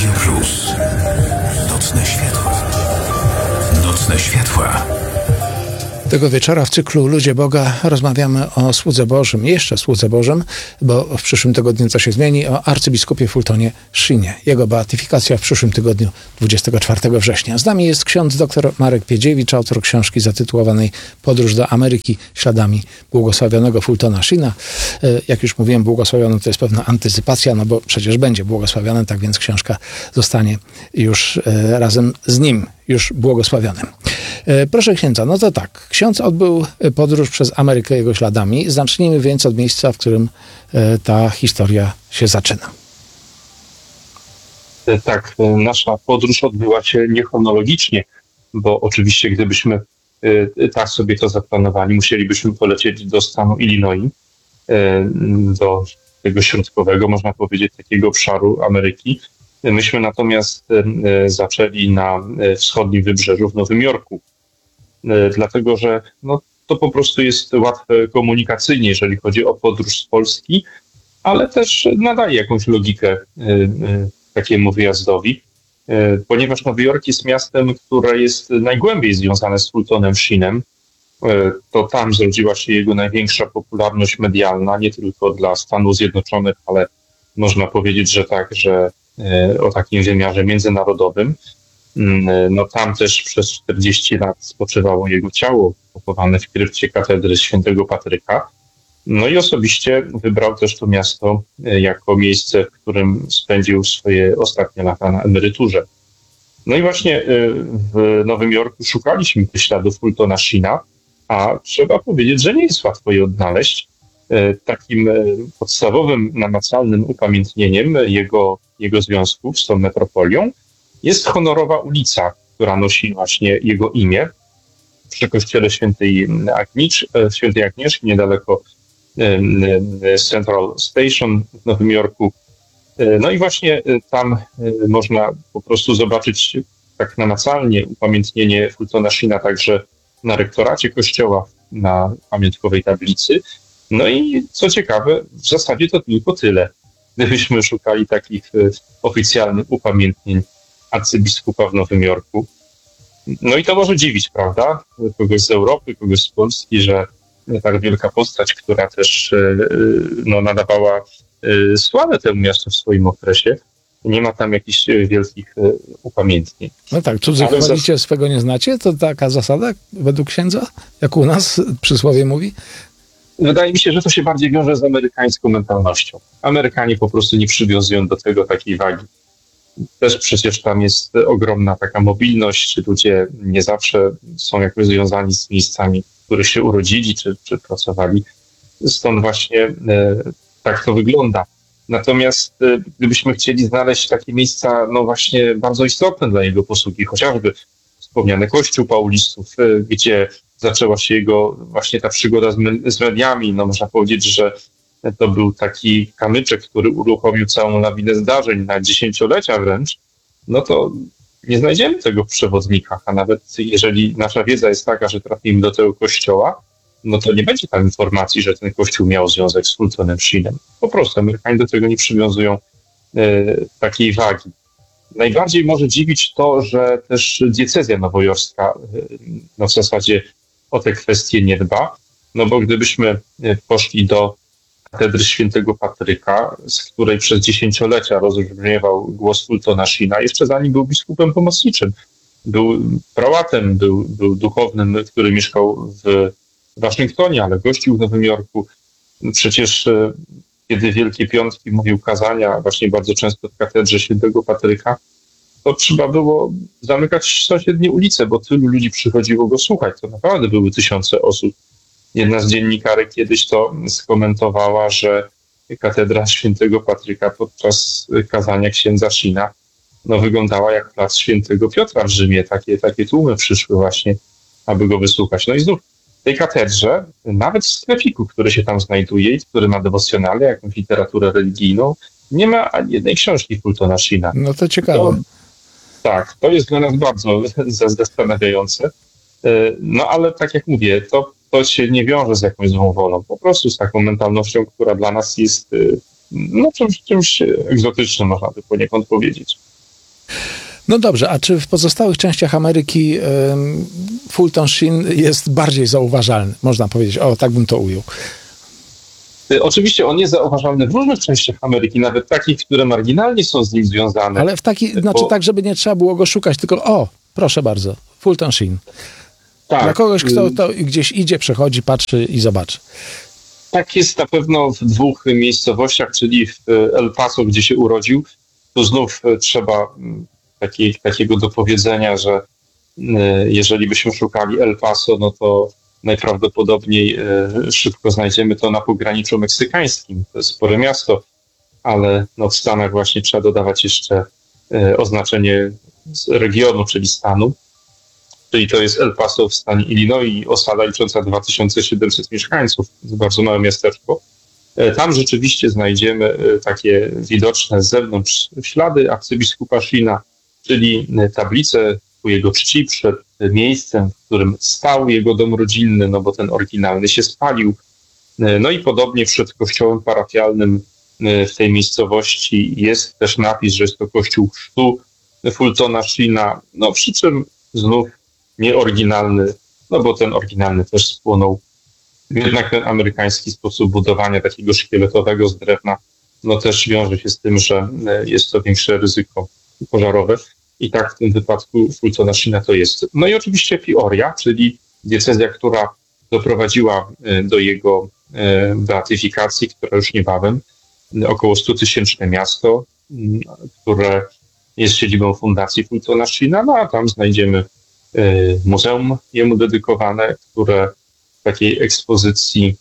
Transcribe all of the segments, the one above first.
Radio Plus. Nocne światła. Nocne światła. Tego wieczora w cyklu Ludzie Boga rozmawiamy o słudze Bożym, jeszcze słudze Bożym, bo w przyszłym tygodniu co się zmieni, o arcybiskupie Fultonie Szynie. Jego beatyfikacja w przyszłym tygodniu, 24 września. Z nami jest ksiądz dr Marek Piedziewicz, autor książki zatytułowanej Podróż do Ameryki śladami błogosławionego Fultona Shina. Jak już mówiłem, błogosławiony to jest pewna antycypacja, no bo przecież będzie błogosławiony, tak więc książka zostanie już razem z nim już błogosławionym. Proszę księdza, no to tak. Ksiądz odbył podróż przez Amerykę jego śladami. Zacznijmy więc od miejsca, w którym ta historia się zaczyna. Tak, nasza podróż odbyła się niechronologicznie, bo oczywiście gdybyśmy tak sobie to zaplanowali, musielibyśmy polecieć do stanu Illinois, do tego środkowego, można powiedzieć, takiego obszaru Ameryki. Myśmy natomiast zaczęli na wschodnim wybrzeżu w Nowym Jorku, dlatego że to po prostu jest łatwe komunikacyjnie, jeżeli chodzi o podróż z Polski, ale też nadaje jakąś logikę takiemu wyjazdowi, ponieważ Nowy Jork jest miastem, które jest najgłębiej związane z Fultonem Shinem. To tam zrodziła się jego największa popularność medialna, nie tylko dla Stanów Zjednoczonych, ale można powiedzieć, że także o takim wymiarze międzynarodowym. No tam też przez 40 lat spoczywało jego ciało, pochowane w krypcie katedry świętego Patryka. No i osobiście wybrał też to miasto jako miejsce, w którym spędził swoje ostatnie lata na emeryturze. No i właśnie w Nowym Jorku szukaliśmy tych śladów Fultona Shina, a trzeba powiedzieć, że nie jest łatwo je odnaleźć. Takim podstawowym, namacalnym upamiętnieniem jego związków z tą metropolią jest honorowa ulica, która nosi właśnie jego imię przy kościele świętej Agnieszki, niedaleko Central Station w Nowym Jorku. No i właśnie tam można po prostu zobaczyć tak namacalnie upamiętnienie Fultona Shina także na rektoracie kościoła, na pamiątkowej tablicy. No i co ciekawe, w zasadzie to tylko tyle. Gdybyśmy szukali takich oficjalnych upamiętnień arcybiskupa w Nowym Jorku. No i to może dziwić, prawda? Kogoś z Europy, kogoś z Polski, że tak wielka postać, która też nadawała sławę temu miastu w swoim okresie, nie ma tam jakichś wielkich upamiętnień. No tak, cudzy chwalicie, swego nie znacie? To taka zasada według księdza? Jak u nas przysłowie mówi? Wydaje mi się, że to się bardziej wiąże z amerykańską mentalnością. Amerykanie po prostu nie przywiązują do tego takiej wagi. Też przecież tam jest ogromna taka mobilność, ludzie nie zawsze są jakoś związani z miejscami, w których się urodzili czy pracowali. Stąd właśnie tak to wygląda. Natomiast gdybyśmy chcieli znaleźć takie miejsca, no właśnie bardzo istotne dla jego posługi, chociażby wspomniany Kościół Paulistów, gdzie zaczęła się jego właśnie ta przygoda z mediami, no można powiedzieć, że to był taki kamyczek, który uruchomił całą lawinę zdarzeń na dziesięciolecia wręcz, no to nie znajdziemy tego w przewodnikach, a nawet jeżeli nasza wiedza jest taka, że trafimy do tego kościoła, no to nie będzie tam informacji, że ten kościół miał związek z Fultonem Shinem. Po prostu Amerykanie do tego nie przywiązują takiej wagi. Najbardziej może dziwić to, że też diecezja nowojorska w zasadzie o te kwestie nie dba, no bo gdybyśmy poszli do katedry świętego Patryka, z której przez dziesięciolecia rozbrzmiewał głos Fultona Shina, jeszcze zanim był biskupem pomocniczym. Był prałatem, był duchownym, który mieszkał w Waszyngtonie, ale gościł w Nowym Jorku. Przecież kiedy Wielkie Piątki mówił kazania właśnie bardzo często w katedrze świętego Patryka, to trzeba było zamykać sąsiednie ulice, bo tylu ludzi przychodziło go słuchać. To naprawdę były tysiące osób. Jedna z dziennikarek kiedyś to skomentowała, że katedra świętego Patryka podczas kazania księdza Shina wyglądała jak plac świętego Piotra w Rzymie. Takie tłumy przyszły właśnie, aby go wysłuchać. No i znów w tej katedrze, nawet w sklepiku, który się tam znajduje i który ma dewocjonale, jakąś literaturę religijną, nie ma ani jednej książki Fultona Shina. No to ciekawe. Tak, to jest dla nas bardzo zastanawiające. No ale tak jak mówię, to się nie wiąże z jakąś złą wolą, po prostu z taką mentalnością, która dla nas jest czymś egzotycznym, można by poniekąd powiedzieć. No dobrze, a czy w pozostałych częściach Ameryki Fulton Sheen jest bardziej zauważalny? Można powiedzieć, tak bym to ujął. Oczywiście on jest zauważalny w różnych częściach Ameryki, nawet takich, które marginalnie są z nim związane. Ale w taki, tak, żeby nie trzeba było go szukać, tylko proszę bardzo, Fulton Sheen. Tak. Dla kogoś, kto gdzieś idzie, przechodzi, patrzy i zobaczy. Tak jest na pewno w dwóch miejscowościach, czyli w El Paso, gdzie się urodził. Tu znów trzeba takiego dopowiedzenia, że jeżeli byśmy szukali El Paso, no to najprawdopodobniej szybko znajdziemy to na pograniczu meksykańskim. To jest spore miasto, ale w Stanach właśnie trzeba dodawać jeszcze oznaczenie regionu, czyli stanu. Czyli to jest El Paso w stanie Illinois, osada licząca 2700 mieszkańców, bardzo małe miasteczko. Tam rzeczywiście znajdziemy takie widoczne z zewnątrz ślady arcybiskupa Sheena, czyli tablicę ku jego czci przed miejscem, w którym stał jego dom rodzinny, bo ten oryginalny się spalił. No i podobnie przed kościołem parafialnym w tej miejscowości jest też napis, że jest to kościół chrztu Fultona Sheena, przy czym znów nieoryginalny, bo ten oryginalny też spłonął. Jednak ten amerykański sposób budowania takiego szkieletowego z drewna, też wiąże się z tym, że jest to większe ryzyko pożarowe. I tak w tym wypadku Fultona Sheena to jest. No i oczywiście Peoria, czyli diecezja, która doprowadziła do jego beatyfikacji, która już niebawem, około 100-tysięczne miasto, które jest siedzibą fundacji Fultona Sheena, a tam znajdziemy muzeum jemu dedykowane, które w takiej ekspozycji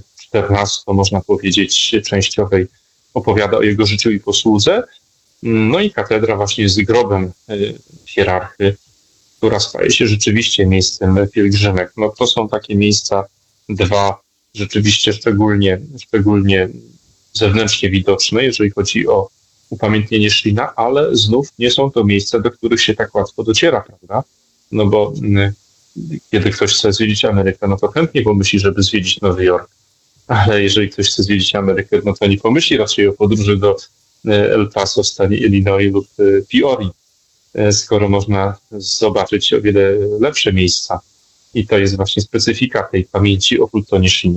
14, można powiedzieć, częściowej opowiada o jego życiu i posłudze. No i katedra właśnie z grobem hierarchy, która staje się rzeczywiście miejscem pielgrzymek. To są takie miejsca dwa rzeczywiście szczególnie zewnętrznie widoczne, jeżeli chodzi o upamiętnienie Sheena, ale znów nie są to miejsca, do których się tak łatwo dociera, prawda? Bo kiedy ktoś chce zwiedzić Amerykę, to chętnie pomyśli, żeby zwiedzić Nowy Jork. Ale jeżeli ktoś chce zwiedzić Amerykę, to nie pomyśli raczej o podróży do El Paso w stanie Illinois lub Peorii, skoro można zobaczyć o wiele lepsze miejsca. I to jest właśnie specyfika tej pamięci o Fultonie Sheenie.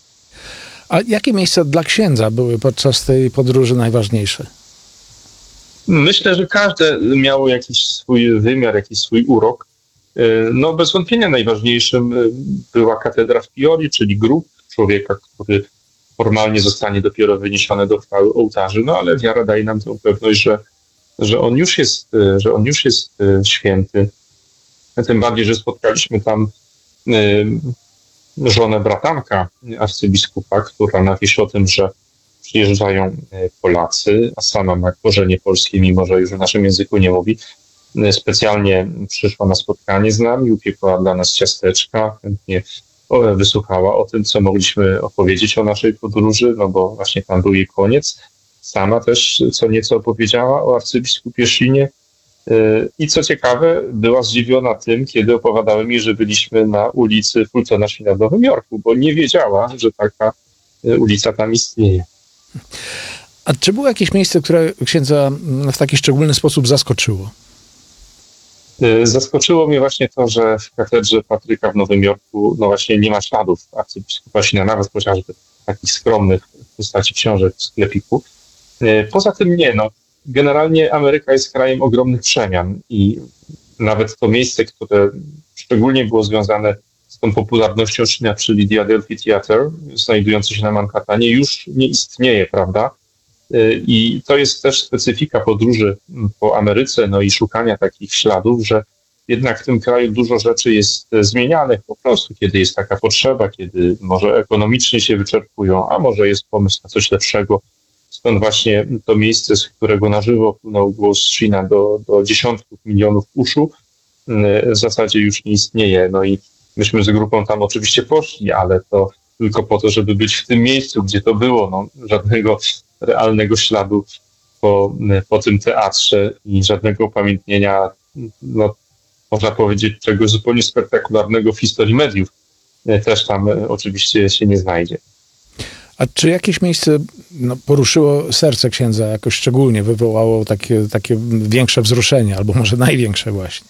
A jakie miejsca dla księdza były podczas tej podróży najważniejsze? Myślę, że każde miało jakiś swój wymiar, jakiś swój urok. Bez wątpienia najważniejszym była katedra w Peorii, czyli grób człowieka, który formalnie zostanie dopiero wyniesiony do chwały ołtarzy, ale wiara daje nam tę pewność, że on już jest święty. Tym bardziej, że spotkaliśmy tam żonę bratanka arcybiskupa, która na wieść o tym, że przyjeżdżają Polacy, a sama ma korzenie polskie, mimo że już w naszym języku nie mówi, specjalnie przyszła na spotkanie z nami, upiekła dla nas ciasteczka, chętnie wysłuchała o tym, co mogliśmy opowiedzieć o naszej podróży, bo właśnie tam był jej koniec. Sama też co nieco opowiedziała o arcybiskupie Sheenie i co ciekawe, była zdziwiona tym, kiedy opowiadałem mi, że byliśmy na ulicy Fultona Sheena w Nowym Jorku, bo nie wiedziała, że taka ulica tam istnieje. A czy było jakieś miejsce, które księdza w taki szczególny sposób zaskoczyło? Zaskoczyło mnie właśnie to, że w katedrze Patryka w Nowym Jorku właśnie nie ma śladów arcybiskupa Sheena, nawet chociażby takich skromnych w postaci książek w sklepiku. Poza tym nie, generalnie Ameryka jest krajem ogromnych przemian i nawet to miejsce, które szczególnie było związane z tą popularnością Sheena, czyli The Adelphi Theatre, znajdujące się na Manhattanie, już nie istnieje, prawda? I to jest też specyfika podróży po Ameryce, i szukania takich śladów, że jednak w tym kraju dużo rzeczy jest zmienianych po prostu, kiedy jest taka potrzeba, kiedy może ekonomicznie się wyczerpują, a może jest pomysł na coś lepszego. Stąd właśnie to miejsce, z którego na żywo płynął głos Sheena do dziesiątków milionów uszu, w zasadzie już nie istnieje. I myśmy z grupą tam oczywiście poszli, ale to tylko po to, żeby być w tym miejscu, gdzie to było. Żadnego realnego śladu po tym teatrze i żadnego upamiętnienia, można powiedzieć, czegoś zupełnie spektakularnego w historii mediów też tam oczywiście się nie znajdzie. A czy jakieś miejsce poruszyło serce księdza jakoś szczególnie, wywołało takie większe wzruszenie, albo może największe właśnie?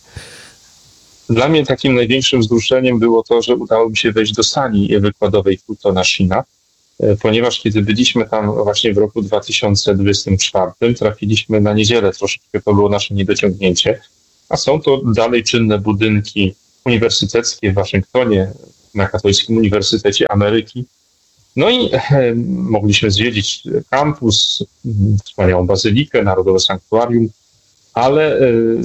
Dla mnie takim największym wzruszeniem było to, że udało mi się wejść do sali wykładowej Fultona Sheena, ponieważ kiedy byliśmy tam właśnie w roku 2024, trafiliśmy na niedzielę troszeczkę, to było nasze niedociągnięcie, a są to dalej czynne budynki uniwersyteckie w Waszyngtonie, na Katolickim Uniwersytecie Ameryki. No i mogliśmy zwiedzić kampus, wspaniałą bazylikę, Narodowe Sanktuarium, ale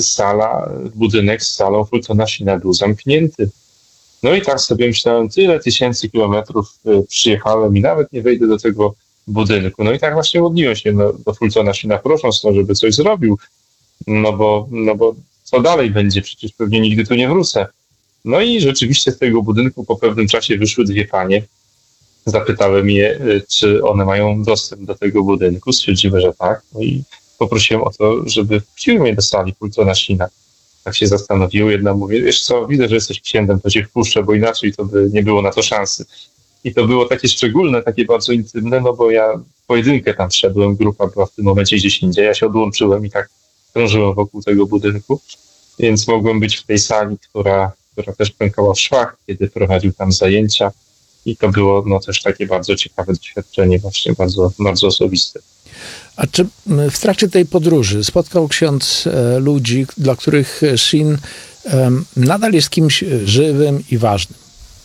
budynek z salą Fultona Sheena był zamknięty. No i tak sobie myślałem, tyle tysięcy kilometrów przyjechałem i nawet nie wejdę do tego budynku. No i tak właśnie modliłem się do Fultona Sheena, prosząc to, żeby coś zrobił, no bo co dalej będzie, przecież pewnie nigdy tu nie wrócę. No i rzeczywiście z tego budynku po pewnym czasie wyszły dwie panie. Zapytałem je, czy one mają dostęp do tego budynku. Stwierdziły, że tak. No i poprosiłem o to, żeby wpuściły mnie do sali Fultona Sheena. Tak się zastanowiły. Jedna mówi, wiesz co, widzę, że jesteś księdzem, to cię wpuszczę, bo inaczej to by nie było na to szansy. I to było takie szczególne, takie bardzo intymne, no bo ja w pojedynkę tam wszedłem, grupa była w tym momencie gdzieś indziej, ja się odłączyłem i tak krążyłem wokół tego budynku, więc mogłem być w tej sali, która też pękała w szwach, kiedy prowadził tam zajęcia. I to było też takie bardzo ciekawe doświadczenie, właśnie bardzo, bardzo osobiste. A czy w trakcie tej podróży spotkał ksiądz ludzi, dla których Sheen nadal jest kimś żywym i ważnym?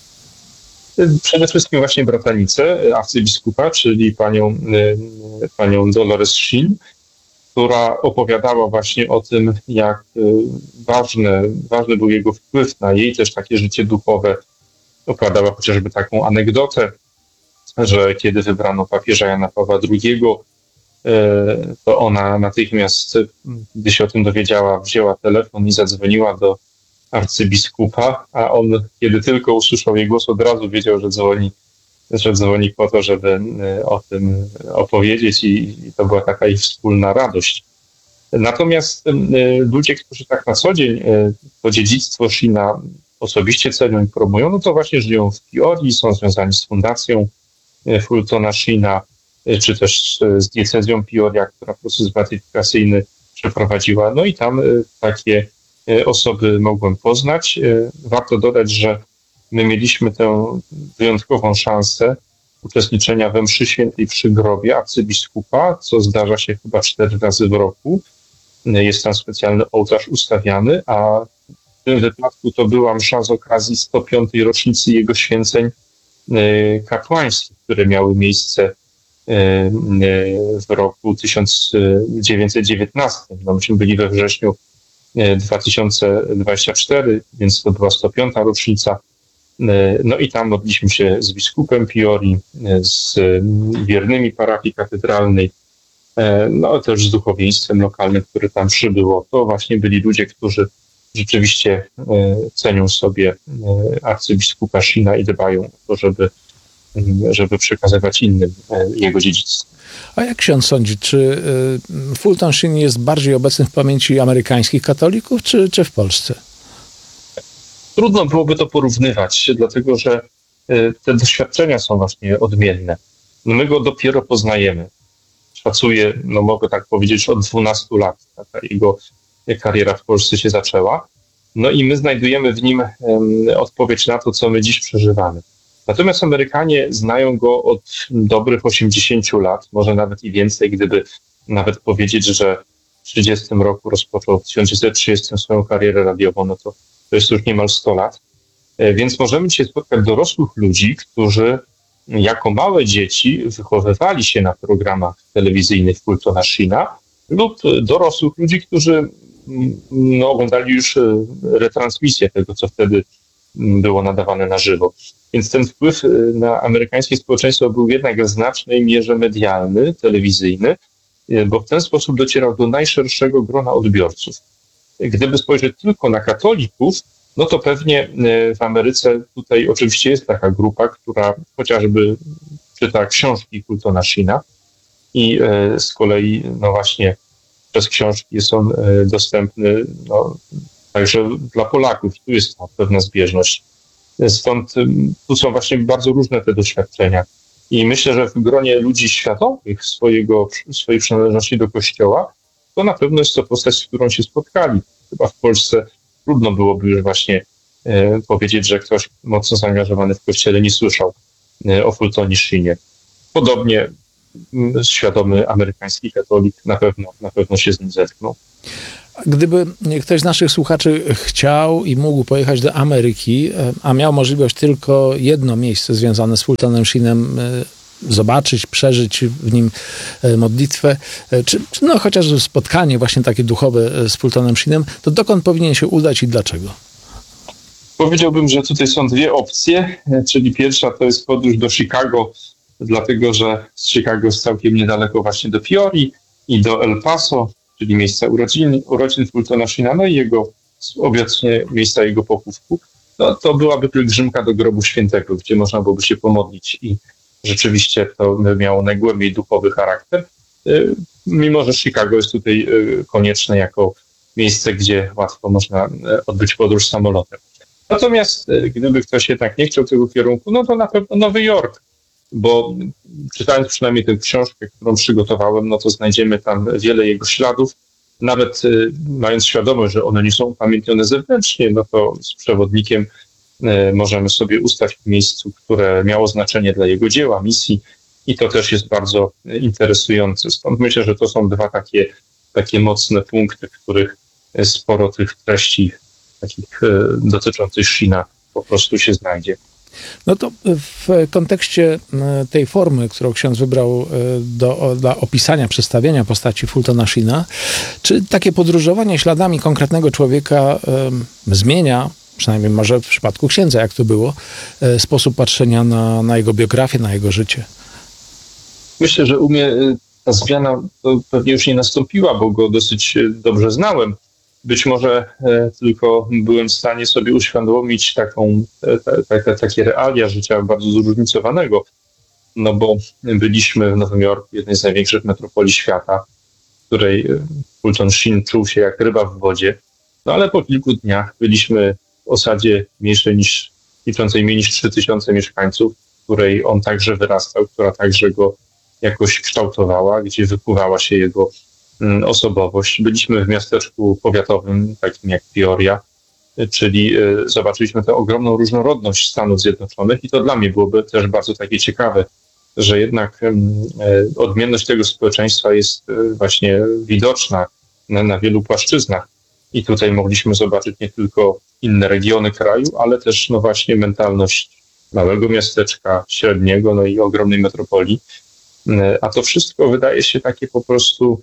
Przede wszystkim właśnie bratanicę arcybiskupa, czyli panią Dolores Sheen, która opowiadała właśnie o tym, jak ważny był jego wpływ na jej też takie życie duchowe. Opowiadała chociażby taką anegdotę, że kiedy wybrano papieża Jana Pawła II, to ona natychmiast, gdy się o tym dowiedziała, wzięła telefon i zadzwoniła do arcybiskupa, a on, kiedy tylko usłyszał jej głos, od razu wiedział, że dzwoni po to, żeby o tym opowiedzieć i to była taka ich wspólna radość. Natomiast ludzie, którzy tak na co dzień to dziedzictwo Sheena osobiście cenią i promują, no to właśnie żyją w Peorii, są związani z fundacją Fultona Sheena, czy też z diecezją Peoria, która proces beatyfikacyjny przeprowadziła. No i tam takie osoby mogłem poznać. Warto dodać, że my mieliśmy tę wyjątkową szansę uczestniczenia we mszy świętej przy grobie arcybiskupa, co zdarza się chyba 4 razy w roku. Jest tam specjalny ołtarz ustawiany, a w tym wypadku to była msza z okazji 105. rocznicy jego święceń kapłańskich, które miały miejsce w roku 1919. No, myśmy byli we wrześniu 2024, więc to była 105. rocznica. No i tam modliliśmy się z biskupem Peorii, z wiernymi parafii katedralnej, no też z duchowieństwem lokalnym, które tam przybyło. To właśnie byli ludzie, którzy rzeczywiście cenią sobie arcybiskupa Sheena i dbają o to, żeby przekazywać innym jego dziedzictwo. A jak ksiądz sądzi, czy Fulton Sheen jest bardziej obecny w pamięci amerykańskich katolików, czy w Polsce? Trudno byłoby to porównywać, dlatego że te doświadczenia są właśnie odmienne. No my go dopiero poznajemy. Szacuję, no mogę tak powiedzieć, że od 12 lat taka jego kariera w Polsce się zaczęła. No i my znajdujemy w nim odpowiedź na to, co my dziś przeżywamy. Natomiast Amerykanie znają go od dobrych 80 lat, może nawet i więcej, gdyby nawet powiedzieć, że w 30 roku rozpoczął w 1930 swoją karierę radiową, no to jest już niemal 100 lat. Więc możemy dzisiaj spotkać dorosłych ludzi, którzy jako małe dzieci wychowywali się na programach telewizyjnych Fultona Sheena lub dorosłych ludzi, którzy oglądali już retransmisję tego, co wtedy było nadawane na żywo. Więc ten wpływ na amerykańskie społeczeństwo był jednak w znacznej mierze medialny, telewizyjny, bo w ten sposób docierał do najszerszego grona odbiorców. Gdyby spojrzeć tylko na katolików, no to pewnie w Ameryce tutaj oczywiście jest taka grupa, która chociażby czyta książki Fultona Sheena i z kolei no właśnie przez książki jest on dostępny także dla Polaków. Tu jest pewna zbieżność. Stąd tu są właśnie bardzo różne te doświadczenia. I myślę, że w gronie ludzi światowych swojej przynależności do Kościoła, to na pewno jest to postać, z którą się spotkali. Chyba w Polsce trudno byłoby już właśnie powiedzieć, że ktoś mocno zaangażowany w Kościele nie słyszał o Fultonie Sheenie. Podobnie świadomy amerykański katolik na pewno się z nim zetknął. Gdyby ktoś z naszych słuchaczy chciał i mógł pojechać do Ameryki, a miał możliwość tylko jedno miejsce związane z Fultonem Sheenem zobaczyć, przeżyć w nim modlitwę, czy chociaż spotkanie właśnie takie duchowe z Fultonem Sheenem, to dokąd powinien się udać i dlaczego? Powiedziałbym, że tutaj są dwie opcje, czyli pierwsza to jest podróż do Chicago, dlatego że z Chicago jest całkiem niedaleko właśnie do Peorii i do El Paso, czyli miejsca urodzin Fultona Sheena, no i obecnie miejsca jego pochówku. No, to byłaby pielgrzymka do grobu świętego, gdzie można byłoby się pomodlić i rzeczywiście to miało najgłębiej duchowy charakter, mimo że Chicago jest tutaj konieczne jako miejsce, gdzie łatwo można odbyć podróż samolotem. Natomiast gdyby ktoś jednak nie chciał tego kierunku, no to na pewno Nowy Jork, bo czytając przynajmniej tę książkę, którą przygotowałem, no to znajdziemy tam wiele jego śladów. Nawet mając świadomość, że one nie są upamiętnione zewnętrznie, no to z przewodnikiem możemy sobie ustać w miejscu, które miało znaczenie dla jego dzieła, misji i to też jest bardzo interesujące. Stąd myślę, że to są dwa takie mocne punkty, w których sporo tych treści takich dotyczących Sheena po prostu się znajdzie. No to w kontekście tej formy, którą ksiądz wybrał dla opisania, przedstawienia postaci Fultona Sheena, czy takie podróżowanie śladami konkretnego człowieka zmienia, przynajmniej może w przypadku księdza, jak to było, sposób patrzenia na jego biografię, na jego życie? Myślę, że u mnie ta zmiana to pewnie już nie nastąpiła, bo go dosyć dobrze znałem. Być może tylko byłem w stanie sobie uświadomić takie realia życia bardzo zróżnicowanego, no bo byliśmy w Nowym Jorku, jednej z największych metropolii świata, w której Fulton Sheen czuł się jak ryba w wodzie, no ale po kilku dniach byliśmy w osadzie liczącej mniej niż 3000 mieszkańców, w której on także wyrastał, która także go jakoś kształtowała, gdzie wypływała się jego osobowość. Byliśmy w miasteczku powiatowym, takim jak Peoria, czyli zobaczyliśmy tę ogromną różnorodność Stanów Zjednoczonych i to dla mnie byłoby też bardzo takie ciekawe, że jednak odmienność tego społeczeństwa jest właśnie widoczna na wielu płaszczyznach. I tutaj mogliśmy zobaczyć nie tylko inne regiony kraju, ale też no właśnie mentalność małego miasteczka, średniego, no i ogromnej metropolii. A to wszystko wydaje się takie po prostu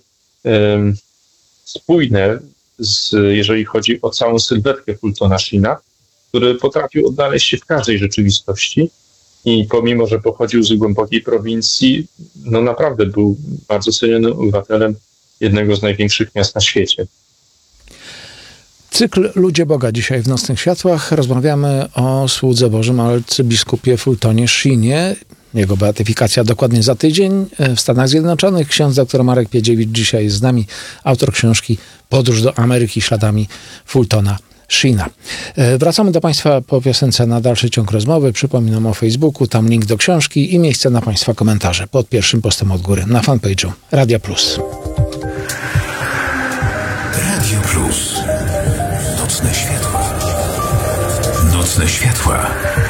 spójne, jeżeli chodzi o całą sylwetkę Fultona Sheena, który potrafił odnaleźć się w każdej rzeczywistości i pomimo, że pochodził z głębokiej prowincji, no naprawdę był bardzo cenionym obywatelem jednego z największych miast na świecie. Cykl Ludzie Boga dzisiaj w Nocnych Światłach. Rozmawiamy o słudze Bożym arcybiskupie Fultonie Sheenie. Jego beatyfikacja dokładnie za tydzień w Stanach Zjednoczonych. Ksiądz dr Marek Piedziewicz dzisiaj jest z nami, autor książki Podróż do Ameryki śladami Fultona Sheena. Wracamy do Państwa po piosence na dalszy ciąg rozmowy. Przypominam o Facebooku, tam link do książki i miejsce na Państwa komentarze pod pierwszym postem od góry na fanpage'u Radia Plus. Radio Plus. Nocne światła. Nocne światła.